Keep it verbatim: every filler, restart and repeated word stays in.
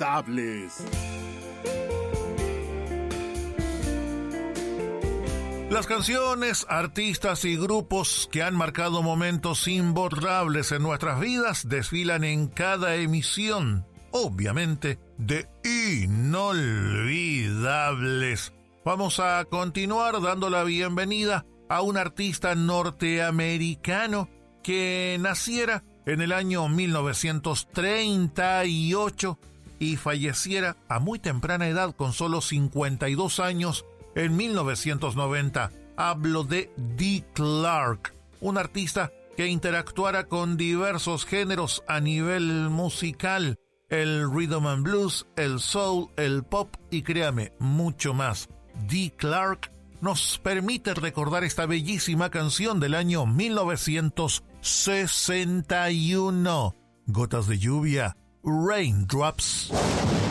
inolvidables. Las canciones, artistas y grupos que han marcado momentos imborrables en nuestras vidas desfilan en cada emisión, obviamente, de Inolvidables. Vamos a continuar dando la bienvenida a un artista norteamericano que naciera en el año mil novecientos treinta y ocho y falleciera a muy temprana edad con solo cincuenta y dos años en mil novecientos noventa. Hablo de Dee Clark, un artista que interactuara con diversos géneros a nivel musical, el rhythm and blues, el soul, el pop y créame, mucho más. Dee Clark nos permite recordar esta bellísima canción del año mil novecientos sesenta y uno. Gotas de lluvia, Raindrops.